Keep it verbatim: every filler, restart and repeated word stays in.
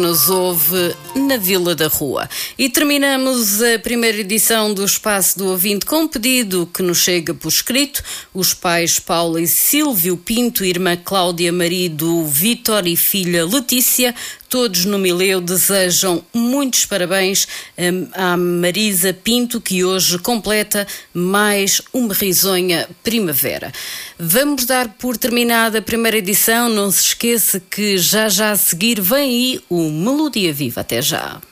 Nos ouve na Vila da Rua. E terminamos a primeira edição do Espaço do Ouvinte com um pedido que nos chega por escrito. Os pais Paula e Silvio Pinto, irmã Cláudia, marido Vítor e filha Letícia, todos no Mileu, desejam muitos parabéns à Marisa Pinto, que hoje completa mais uma risonha primavera. Vamos dar por terminada a primeira edição. Não se esqueça que já já a seguir vem aí o Melodia Viva. Até já.